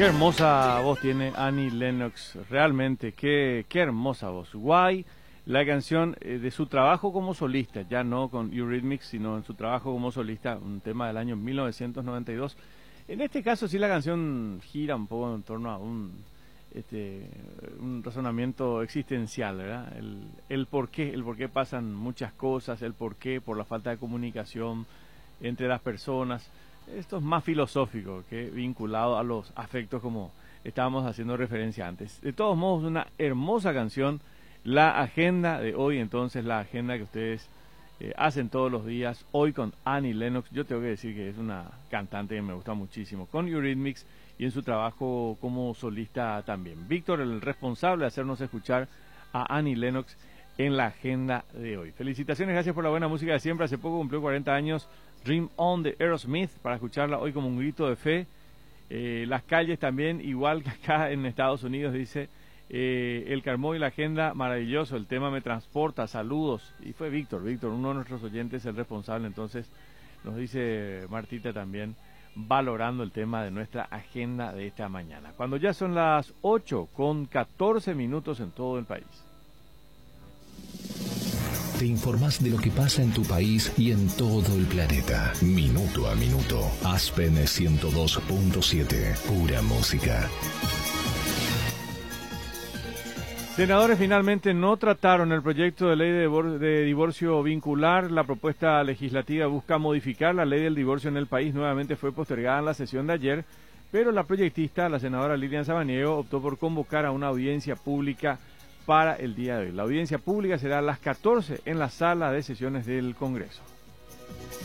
Qué hermosa voz tiene Annie Lennox, realmente, qué hermosa voz. Why, la canción de su trabajo como solista, ya no con Eurythmics, sino en su trabajo como solista, un tema del año 1992. En este caso sí la canción gira un poco en torno a un razonamiento existencial, ¿verdad? El por qué pasan muchas cosas, el por qué, por la falta de comunicación entre las personas. Esto es más filosófico que vinculado a los afectos, como estábamos haciendo referencia antes. De todos modos, una hermosa canción. La agenda de hoy, entonces, la agenda que ustedes hacen todos los días, hoy con Annie Lennox. Yo tengo que decir que es una cantante que me gusta muchísimo, con Eurythmics y en su trabajo como solista también. Víctor, el responsable de hacernos escuchar a Annie Lennox en la agenda de hoy. Felicitaciones, gracias por la buena música de siempre. Hace poco cumplió 40 años Dream On de Aerosmith, para escucharla hoy como un grito de fe. Las calles también, igual que acá en Estados Unidos, dice el Carmó y la agenda, maravilloso, el tema me transporta, saludos. Y fue Víctor, uno de nuestros oyentes, el responsable. Entonces nos dice Martita también, valorando el tema de nuestra agenda de esta mañana, cuando ya son las 8:14 en todo el país. Te informás de lo que pasa en tu país y en todo el planeta. Minuto a minuto. Aspen 102.7. Pura música. Senadores finalmente no trataron el proyecto de ley de divorcio vincular. La propuesta legislativa busca modificar la ley del divorcio en el país. Nuevamente fue postergada en la sesión de ayer, pero la proyectista, la senadora Lilian Sabaniego, optó por convocar a una audiencia pública para el día de hoy. La audiencia pública será a las 14 en la sala de sesiones del Congreso.